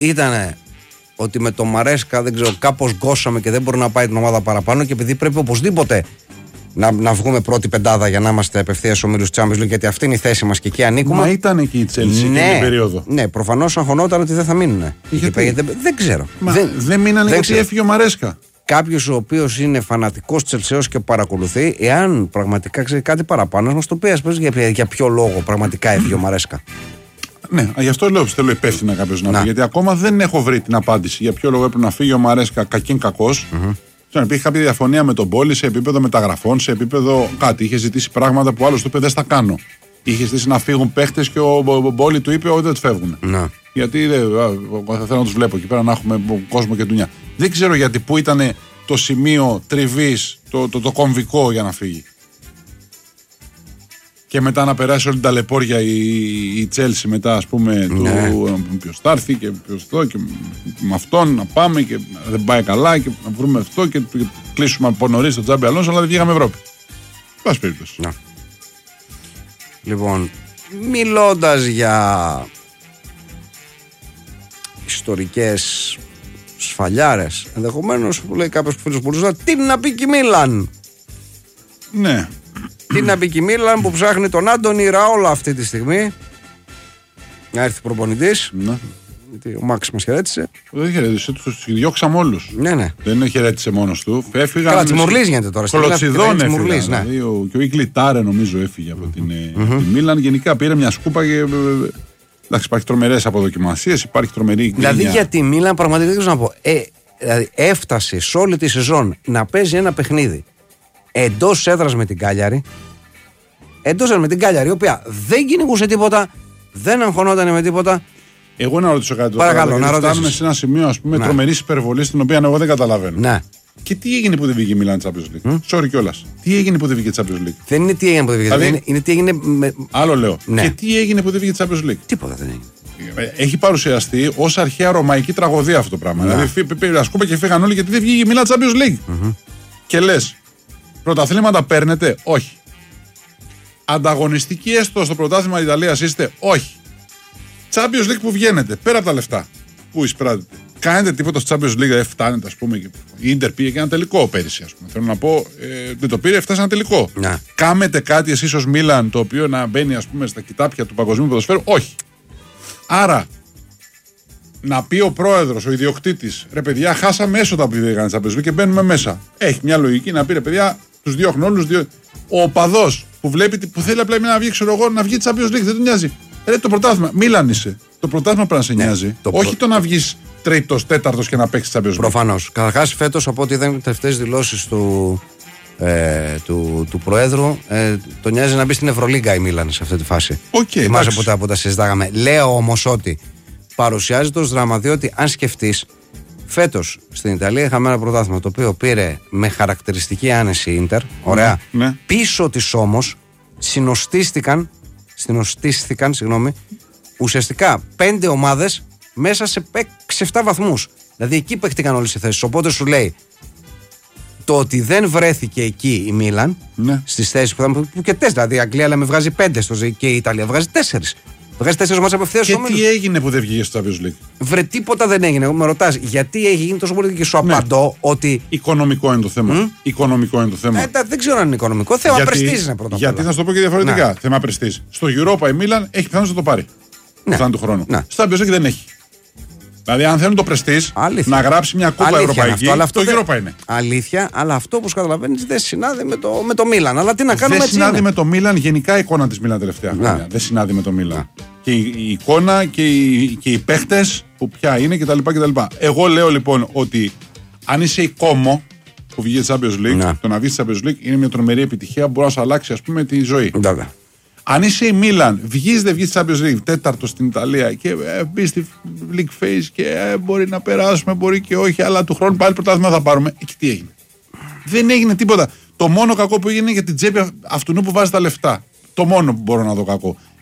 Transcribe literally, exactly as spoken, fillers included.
ήταν ότι με το Μαρέσκα δεν ξέρω, κάπως γκώσαμε και δεν μπορεί να πάει την ομάδα παραπάνω και επειδή πρέπει οπωσδήποτε να, να βγούμε πρώτη πεντάδα για να είμαστε απευθείας ομίλους Champions League, γιατί αυτή είναι η θέση μας και εκεί ανήκουμε. Μα ήταν εκεί η Chelsea ναι, εκείνη την περίοδο. Ναι, προφανώς αγχωνόταν ότι δεν θα μείνουν. Γιατί? Δεν, δεν ξέρω. Μα δεν, δεν μείνανε δεν γιατί έφυγε ο Μαρέσκα. Κάποιος ο οποίος είναι φανατικός Τσελσέος και παρακολουθεί, εάν πραγματικά ξέρει κάτι παραπάνω, να μας το πει, ας πούμε, για, για ποιο λόγο πραγματικά έφυγε ο Μαρέσκα. Ναι, γι' αυτό λέω ότι θέλω υπεύθυνα κάποιο να, να φύγει. Γιατί ακόμα δεν έχω βρει την απάντηση για ποιο λόγο έπρεπε να φύγει ο Μαρέσκα κακήν κακός. Mm-hmm. Υπήρχε κάποια διαφωνία με τον Πόλη σε επίπεδο μεταγραφών, σε επίπεδο κάτι. Είχε ζητήσει πράγματα που άλλο του είπε δεν στα κάνω. Είχε ζητήσει να φύγουν παίχτες και ο Πόλη του είπε ότι δεν του φεύγουν. Mm-hmm. Γιατί δεν θα θέλω να του βλέπω εκεί πέρα να έχουμε κόσμο και δουλειά. Δεν ξέρω γιατί πού ήταν το σημείο τριβής, το, το, το κομβικό για να φύγει. Και μετά να περάσει όλη την ταλαιπώρια η Chelsea μετά, ας πούμε, ναι. του ποιος θα έρθει και ποιος αυτό και με αυτόν να πάμε και δεν πάει καλά και να βρούμε αυτό και κλείσουμε από νωρίς το Τζάμπι Αλόνσο, αλλά δεν βγήκαμε Ευρώπη. Πάση περίπτωση. Ναι. Λοιπόν, μιλώντας για ιστορικές σφαλιάρες, ενδεχομένως που λέει κάποιος φίλος που τι να πει και η Μίλαν. Ναι. Τι να πει και η Μίλαν που ψάχνει τον Άντονι Ραόλα αυτή τη στιγμή. Να έρθει προπονητής. Ναι. Γιατί ο Μάξ μας χαιρέτησε. Δεν χαιρέτησε, τους διώξαμε όλους. Ναι, ναι. Δεν χαιρέτησε μόνος του. Έφυγαν. Καλά, Τσιμουρλής γίνεται τώρα. Κολοτσιδών έφυγαν. Ναι. Δηλαδή, ο, και ο Ιγκλιτάρε νομίζω έφυγε από την, mm-hmm. τη Μίλαν. Γενικά πήρε μια σκούπα και. Εντάξει, υπάρχει τρομερές αποδοκιμασίες, υπάρχει τρομερή. Δηλαδή για τη Μίλαν πραγματικά δεν ξέρω να πω. Ε, δηλαδή, έφτασε σε όλη τη σεζόν να παίζει ένα παιχνίδι εντός έδρας με την Κάλιαρη. Εντός έδρας με την Κάλιαρη, η οποία δεν κυνηγούσε τίποτα, δεν αγχωνόταν με τίποτα. Εγώ να ρωτήσω κάτι. Παρακαλώ, να ρωτήσω. Φτάνουμε σε ένα σημείο, ας πούμε, τρομερής υπερβολής, την οποία εγώ δεν καταλαβαίνω. Ναι. Και τι έγινε που δεν βγήκε η Μίλαν Champions League. Mm? Sorry κιόλας. Τι έγινε που δεν βγήκε Champions League. Δεν είναι τι έγινε που δεν βγήκε. Δηλαδή, είναι τι έγινε. Με... Άλλο λέω. Ναι. Και τι έγινε που δεν βγήκε Champions League. Τίποτα δεν έγινε. Έχει παρουσιαστεί ως αρχαία ρωμαϊκή τραγωδία αυτό το πράγμα. Ναι. Δηλαδή, πήρε ασκούπα και φύγαν όλοι γιατί δεν βγήκε η Μίλαν Champions League. Mm-hmm. Και λες, πρωταθλήματα παίρνετε, όχι. Ανταγωνιστική έστω στο πρωτάθλημα Ιταλίας είστε, όχι. Champions League που βγαίνετε, πέρα από τα λεφτά που εισπράτετε. Κάνετε τίποτα στο Champions League, δεν φτάνετε, ας πούμε. Η Ίντερ πήγε και ένα τελικό πέρυσι, ας πούμε. Θέλω να πω, ε, δεν το πήρε, έφτασε ένα τελικό. Να. Κάμετε κάτι εσείς ως Μίλαν το οποίο να μπαίνει, ας πούμε, στα κοιτάπια του παγκοσμίου ποδοσφαίρου, όχι. Άρα, να πει ο πρόεδρος, ο ιδιοκτήτης, ρε παιδιά, χάσαμε έσοδα που δεν έκανε Champions League και μπαίνουμε μέσα. Έχει μια λογική να πει, ρε παιδιά, τους διώχνουν όλους. Δύο... Ο οπαδός που βλέπει, που θέλει απλά να βγει, ξέρω εγώ, να βγει Champions League, δεν του νοιάζει. Ρε, το πρωτάθλημα, Μίλαν είσαι. Το πρωτάθλημα πρέπει να σε νοιάζει. Ναι, το όχι προ... το να βγει τρίτος, τέταρτος και να παίξει Champions League. Προφανώς. Καταρχάς, φέτος, από ό,τι είδαμε τις τελευταίες δηλώσεις του, ε, του, του Προέδρου, ε, το νοιάζει να μπει στην Ευρωλίγκα η Μίλαν σε αυτή τη φάση. Okay, θυμάσαι που τα, που τα συζητάγαμε. Λέω όμως ότι παρουσιάζεται ως δράμα, διότι αν σκεφτείς, φέτος στην Ιταλία είχαμε ένα πρωτάθλημα το οποίο πήρε με χαρακτηριστική άνεση η Ίντερ. Ωραία. Ναι, ναι. Πίσω της όμως συνοστίστηκαν, συνοστίστηκαν συγγνώμη, ουσιαστικά πέντε ομάδες μέσα σε έξι επτά βαθμούς. Δηλαδή εκεί παίχτηκαν όλες οι θέσεις. Οπότε σου λέει το ότι δεν βρέθηκε εκεί η Μίλαν, ναι, στις θέσεις που θα που και τέσσερα. Δηλαδή η Αγγλία λέμε βγάζει πέντε στο και η Ιταλία βγάζει τέσσερις. Βγάζει τέσσερις ομάδες απευθείας. Και τι έγινε που δεν βγήκε στο Champions League. Βρε, τίποτα δεν έγινε. Με ρωτάς γιατί έχει γίνει τόσο πολύ και σου απαντώ, ναι, ότι. Οικονομικό είναι το θέμα. Mm? Οικονομικό είναι το θέμα. Ε, δεν ξέρω αν είναι οικονομικό. Θέμα πρεστίζ είναι πρώτα. Γιατί να σου το πω και διαφορετικά. Ναι. Θέμα πρεστίζ. Στο Europa η Μίλαν έχει πιθανότητα να το πάρει. Ναι. Φτάνει του χρόνου. Ναι. Στο Champions League δεν έχει. Δηλαδή, αν θέλουν το πρεστίζ να γράψει μια κούπα αλήθεια ευρωπαϊκή, αυτό, αυτό το Europa είναι. Αλήθεια, αλλά αυτό όπως καταλαβαίνεις δεν συνάδει με το, με το Μίλαν. Αλλά τι να κάνουμε, δεν συνάδει είναι. με το Μίλαν, γενικά η εικόνα της Μίλαν τελευταία χρόνια. Δεν συνάδει με το Μίλαν. Και η, η εικόνα και οι, και οι παίχτες που πια είναι κτλ, κτλ. Εγώ λέω λοιπόν ότι αν είσαι η Κόμο που βγήκε Champions League, να. το να βγει Champions League είναι μια τρομερή επιτυχία που μπορεί να σου αλλάξει, ας πούμε, τη ζωή. Ντάβε. Αν είσαι η Μίλαν, βγεις δεν βγεις Champions League, τέταρτο στην Ιταλία και ε, μπει στη League Phase και ε, μπορεί να περάσουμε, μπορεί και όχι, αλλά του χρόνου πάλι πρωτάθλημα θα πάρουμε. Εκεί τι έγινε. Δεν έγινε τίποτα. Το μόνο κακό που έγινε για την τσέπη αυτού που βάζει τα λεφτά. Το μόνο που μπορώ να δω κακό.